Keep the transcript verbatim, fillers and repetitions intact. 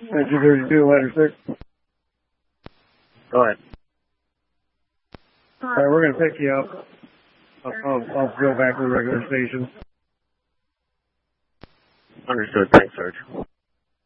two thirty-two, ladder six. Go ahead. All right, we're going to pick you up. I'll, I'll, I'll go back to the regular station. Understood. Thanks, Sarge.